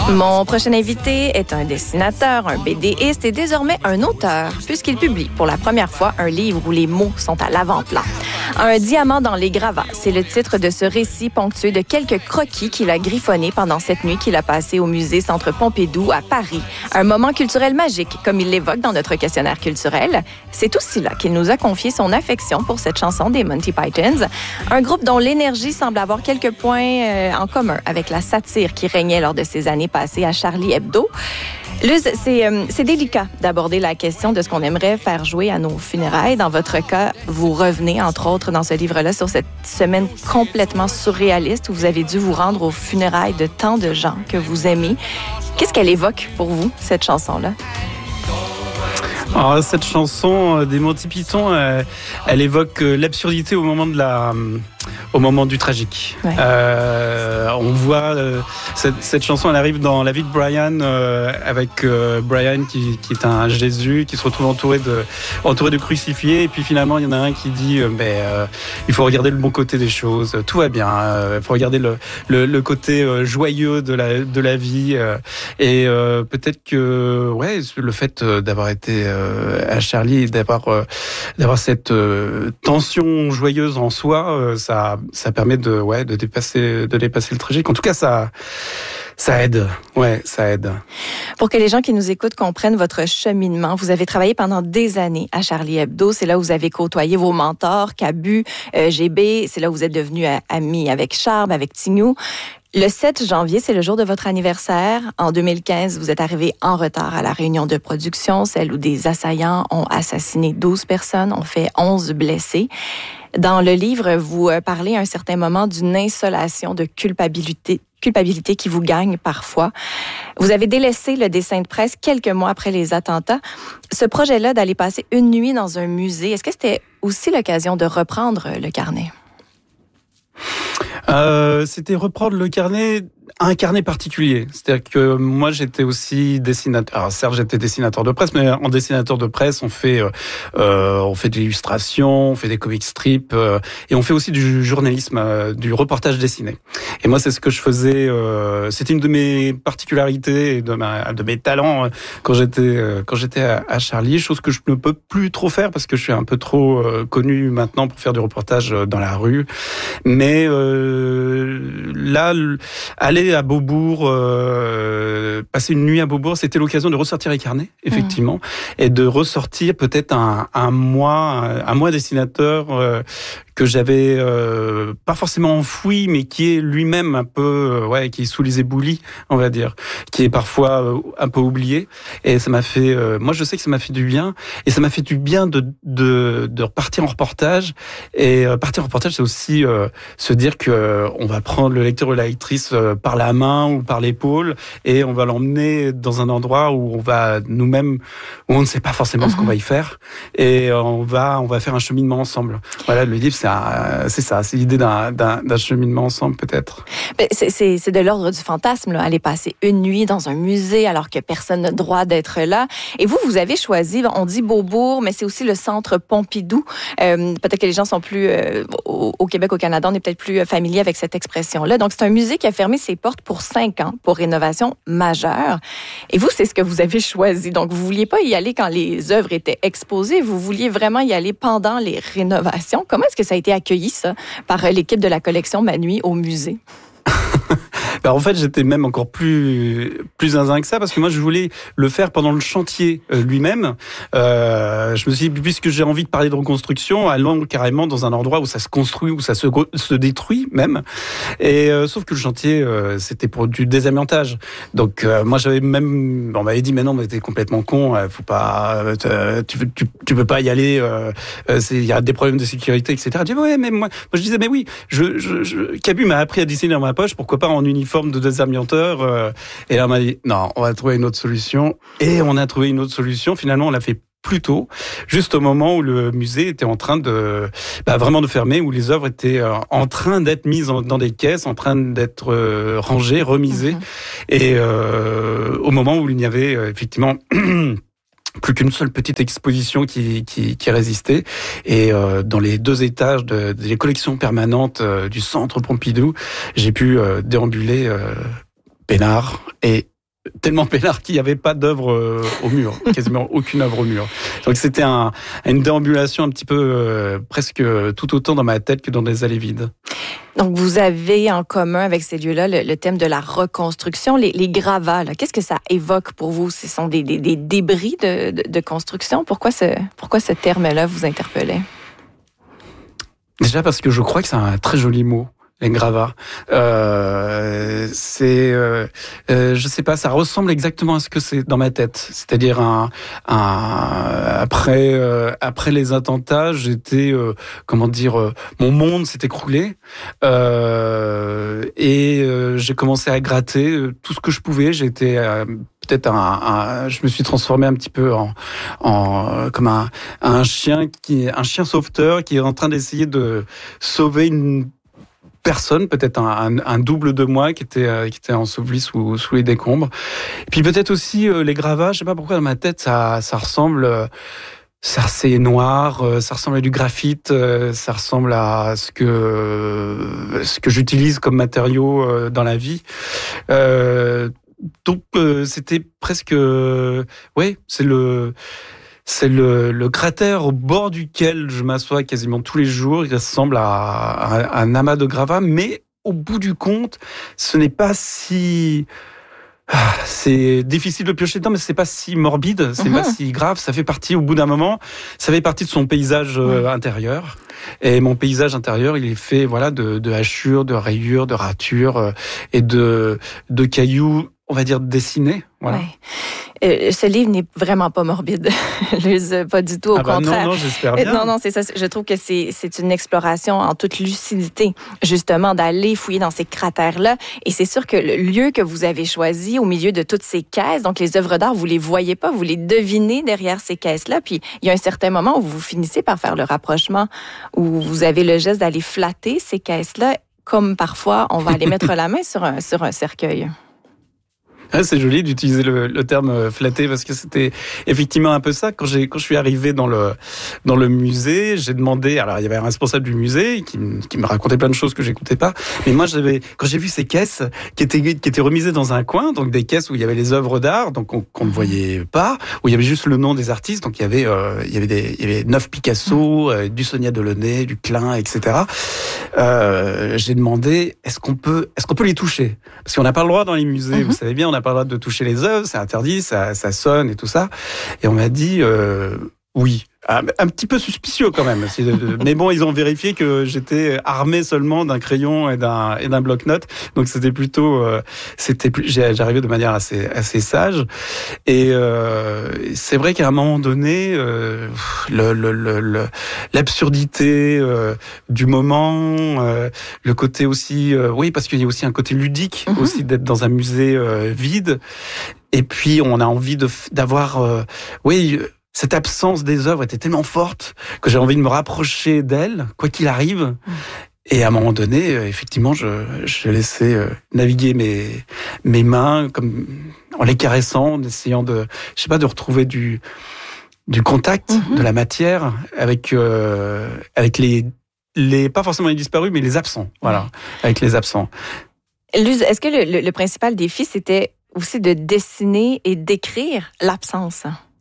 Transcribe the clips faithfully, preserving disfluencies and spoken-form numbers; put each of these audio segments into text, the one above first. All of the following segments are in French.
Mon prochain invité est un dessinateur, un BDiste et désormais un auteur, puisqu'il publie pour la première fois un livre où les mots sont à l'avant-plan. Un diamant dans les gravats, c'est le titre de ce récit ponctué de quelques croquis qu'il a griffonnés pendant cette nuit qu'il a passée au musée Centre Pompidou à Paris. Un moment culturel magique, comme il l'évoque dans notre questionnaire culturel. C'est aussi là qu'il nous a confié son affection pour cette chanson des Monty Pythons, un groupe dont l'énergie semble avoir quelques points euh, en commun avec la satire qui régnait lors de ces années passées à Charlie Hebdo. Luz, c'est, euh, c'est délicat d'aborder la question de ce qu'on aimerait faire jouer à nos funérailles. Dans votre cas, vous revenez, entre autres, dans ce livre-là, sur cette semaine complètement surréaliste où vous avez dû vous rendre aux funérailles de tant de gens que vous aimez. Qu'est-ce qu'elle évoque pour vous, cette chanson-là? Alors, cette chanson des Monty Python, euh, elle évoque l'absurdité au moment de la... au moment du tragique. Ouais. Euh, on voit euh, cette, cette chanson, elle arrive dans la vie de Brian, euh, avec euh, Brian qui, qui est un Jésus, qui se retrouve entouré de, entouré de crucifiés, et puis finalement il y en a un qui dit euh, mais euh, il faut regarder le bon côté des choses, tout va bien, euh, il faut regarder le, le, le côté euh, joyeux de la, de la vie, euh, et euh, peut-être que ouais, le fait d'avoir été euh, à Charlie, d'avoir, euh, d'avoir cette euh, tension joyeuse en soi, euh, ça Ça, ça permet de, ouais, de dépasser, de dépasser le tragique. En tout cas, ça, ça aide. Ouais, ça aide. Pour que les gens qui nous écoutent comprennent votre cheminement, vous avez travaillé pendant des années à Charlie Hebdo. C'est là où vous avez côtoyé vos mentors, Cabu, euh, G B. C'est là où vous êtes devenu ami avec Charb, avec Tignou. Le sept janvier, c'est le jour de votre anniversaire. En deux mille quinze, vous êtes arrivé en retard à la réunion de production, celle où des assaillants ont assassiné douze personnes, ont fait onze blessés. Dans le livre, vous parlez à un certain moment d'une insolation de culpabilité, culpabilité qui vous gagne parfois. Vous avez délaissé le dessin de presse quelques mois après les attentats. Ce projet-là d'aller passer une nuit dans un musée, est-ce que c'était aussi l'occasion de reprendre le carnet? Euh, c'était reprendre le carnet, un carnet particulier. C'est-à-dire que moi, j'étais aussi dessinateur. Alors, certes, j'étais dessinateur de presse, mais en dessinateur de presse, on fait, euh, on fait de l'illustration, on fait des comic strips, euh, et on fait aussi du journalisme, euh, du reportage dessiné. Et moi, c'est ce que je faisais. Euh, c'était une de mes particularités et de, ma, de mes talents euh, quand j'étais, euh, quand j'étais à, à Charlie. Chose que je ne peux plus trop faire parce que je suis un peu trop euh, connu maintenant pour faire du reportage dans la rue. Mais euh, là, aller à Beaubourg, euh, passer une nuit à Beaubourg, c'était l'occasion de ressortir les carnets, effectivement, mmh. et de ressortir peut-être un, un mois, un mois dessinateur euh, que j'avais euh, pas forcément enfoui, mais qui est lui-même un peu, euh, ouais, qui est sous les éboulis, on va dire, qui est parfois euh, un peu oublié. Et ça m'a fait, euh, moi je sais que ça m'a fait du bien, et ça m'a fait du bien de de, de repartir en reportage. Et euh, partir en reportage, c'est aussi euh, se dire que euh, on va prendre le lecteur ou la lectrice euh, par la main ou par l'épaule, et on va l'emmener dans un endroit où on va nous-mêmes, où on ne sait pas forcément mmh. ce qu'on va y faire, et on va on va faire un cheminement ensemble. Voilà, le livre, c'est un, c'est ça, c'est l'idée d'un, d'un, d'un cheminement ensemble peut-être. C'est, c'est, c'est de l'ordre du fantasme, là, aller passer une nuit dans un musée alors que personne n'a le droit d'être là. Et vous, vous avez choisi, on dit Beaubourg, mais c'est aussi le Centre Pompidou. Euh, peut-être que les gens sont plus, euh, au, au Québec, au Canada, on est peut-être plus familier avec cette expression-là. Donc, c'est un musée qui a fermé ses portes pour cinq ans pour rénovation majeure. Et vous, c'est ce que vous avez choisi. Donc, vous vouliez pas y aller quand les œuvres étaient exposées, vous vouliez vraiment y aller pendant les rénovations. Comment est-ce que ça a été accueilli, ça, par l'équipe de la collection Manui au musée? Ben en fait, j'étais même encore plus plus zinzin que ça, parce que moi, je voulais le faire pendant le chantier euh, lui-même. Euh, je me suis dit, puisque j'ai envie de parler de reconstruction, allons carrément dans un endroit où ça se construit, où ça se, se détruit même. Et euh, sauf que le chantier, euh, c'était pour du désamiantage. Donc euh, moi, j'avais même, on m'avait dit, mais non, mais t'es complètement con, faut pas, euh, tu, tu tu peux pas y aller. Euh, c'est, il y a des problèmes de sécurité, et cetera. Je dis ouais, mais moi, moi je disais, mais oui, je, je, je Cabu m'a appris à dessiner dans ma poche, pourquoi pas en uniforme de désamianteur, euh, et là on m'a dit non, on va trouver une autre solution, et on a trouvé une autre solution. Finalement, on l'a fait plus tôt, juste au moment où le musée était en train de bah, vraiment de fermer, où les œuvres étaient euh, en train d'être mises en, dans des caisses, en train d'être euh, rangées, remisées, mmh. et euh, au moment où il n'y avait euh, effectivement plus qu'une seule petite exposition qui, qui, qui résistait. Et euh, dans les deux étages de, des collections permanentes euh, du Centre Pompidou, j'ai pu euh, déambuler euh, peinard et tellement peinard qu'il n'y avait pas d'œuvre euh, au mur, quasiment aucune œuvre au mur. Donc c'était un, une déambulation un petit peu euh, presque tout autant dans ma tête que dans des allées vides. Donc vous avez en commun avec ces lieux-là le, le thème de la reconstruction, les, les gravats. Là, qu'est-ce que ça évoque pour vous? Ce sont des, des, des débris de, de, de construction. Pourquoi ce, pourquoi ce terme-là vous interpellait? Déjà parce que je crois que c'est un très joli mot. Les gravats, euh, c'est, euh, euh, je sais pas, ça ressemble exactement à ce que c'est dans ma tête. C'est-à-dire un, un après, euh, après les attentats, j'étais, euh, comment dire, euh, mon monde s'est écroulé euh, et euh, j'ai commencé à gratter euh, tout ce que je pouvais. J'étais euh, peut-être un, un, je me suis transformé un petit peu en, en comme un, un chien qui, un chien sauveteur qui est en train d'essayer de sauver une personne, peut-être un, un, un double de moi qui était euh, qui était enseveli sous sous les décombres. Et puis peut-être aussi euh, les gravats. Je sais pas pourquoi dans ma tête ça ça ressemble. Euh, ça c'est noir, euh, ça ressemble à du graphite, euh, ça ressemble à ce que euh, ce que j'utilise comme matériau euh, dans la vie. Euh, donc euh, c'était presque, euh, ouais, c'est le C'est le, le cratère au bord duquel je m'assois quasiment tous les jours. Il ressemble à, à, à un amas de gravats, mais au bout du compte, ce n'est pas si... C'est difficile de piocher dedans, mais c'est pas si morbide, c'est mmh. pas si grave. Ça fait partie, au bout d'un moment, ça fait partie de son paysage mmh. intérieur. Et mon paysage intérieur, il est fait, voilà, de, de hachures, de rayures, de ratures euh, et de, de cailloux, on va dire dessinés. Voilà. Ouais. Euh, ce livre n'est vraiment pas morbide, Luz, pas du tout, au ah bah contraire. Non, non, j'espère bien. Non, non, c'est ça. Je trouve que c'est, c'est une exploration en toute lucidité, justement, d'aller fouiller dans ces cratères-là. Et c'est sûr que le lieu que vous avez choisi, au milieu de toutes ces caisses, donc les œuvres d'art, vous les voyez pas, vous les devinez derrière ces caisses-là. Puis il y a un certain moment où vous finissez par faire le rapprochement, où vous avez le geste d'aller flatter ces caisses-là, comme parfois on va aller mettre la main sur un, sur un cercueil. Ah, c'est joli d'utiliser le, le terme flatté parce que c'était effectivement un peu ça. Quand j'ai quand je suis arrivé dans le dans le musée, j'ai demandé. Alors il y avait un responsable du musée qui, qui me racontait plein de choses que j'écoutais pas. Mais moi j'avais quand j'ai vu ces caisses qui étaient qui étaient remisées dans un coin, donc des caisses où il y avait les œuvres d'art, donc qu'on, qu'on ne voyait pas, où il y avait juste le nom des artistes. Donc il y avait euh, il y avait des il y avait neuf Picasso, euh, du Sonia Delaunay, du Klein, et cetera. Euh, j'ai demandé est-ce qu'on peut est-ce qu'on peut les toucher parce qu'on n'a pas le droit dans les musées. Mm-hmm. Vous savez bien, on n'a pas le droit de toucher les œuvres, c'est interdit, ça, ça sonne et tout ça. Et on m'a dit euh, oui. Un, un petit peu suspicieux quand même. Mais bon, ils ont vérifié que j'étais armé seulement d'un crayon et d'un, et d'un bloc-notes. Donc c'était plutôt, euh, c'était plus, j'arrivais de manière assez, assez sage. Et euh, c'est vrai qu'à un moment donné, euh, le, le, le, le, l'absurdité euh, du moment, euh, le côté aussi, euh, oui, parce qu'il y a aussi un côté ludique mm-hmm. aussi d'être dans un musée euh, vide. Et puis on a envie de, d'avoir, euh, oui. Cette absence des œuvres était tellement forte que j'ai envie de me rapprocher d'elles, quoi qu'il arrive. Et à un moment donné, effectivement, je, je laissais naviguer mes, mes mains comme, en les caressant, en essayant de, je sais pas, de retrouver du, du contact, mm-hmm. de la matière avec, euh, avec les, les, pas forcément les disparus, mais les absents. Voilà, mm. avec les absents. Luz, est-ce que le, le, le principal défi, c'était aussi de dessiner et d'écrire l'absence?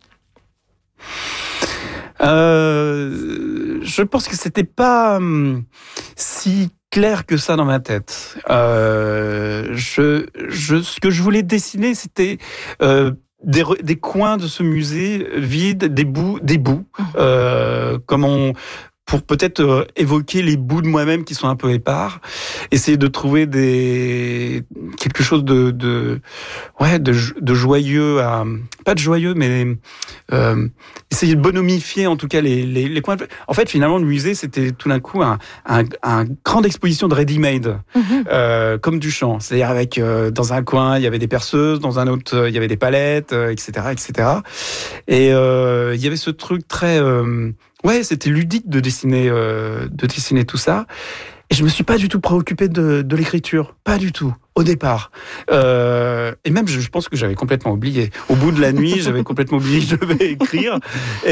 Euh, je pense que c'était pas hum, si clair que ça dans ma tête. Euh, je, je, ce que je voulais dessiner, c'était euh, des, des coins de ce musée vides, des bouts, des bouts, euh, comme on pour peut-être euh, évoquer les bouts de moi-même qui sont un peu épars, essayer de trouver des quelque chose de de ouais de, de joyeux à pas de joyeux mais euh, essayer de bonomifier en tout cas les les, les coins. En fait, finalement, le musée c'était tout d'un coup un un, un grande exposition de ready-made, mm-hmm. euh, comme Duchamp. C'est-à-dire avec euh, dans un coin il y avait des perceuses, dans un autre euh, il y avait des palettes, euh, et cetera, et cetera. Et euh, il y avait ce truc très euh, ouais, c'était ludique de dessiner, euh, de dessiner tout ça. Et je me suis pas du tout préoccupé de, de l'écriture, pas du tout, au départ. Euh, et même, je, je pense que j'avais complètement oublié. Au bout de la nuit, j'avais complètement oublié que je devais écrire. Et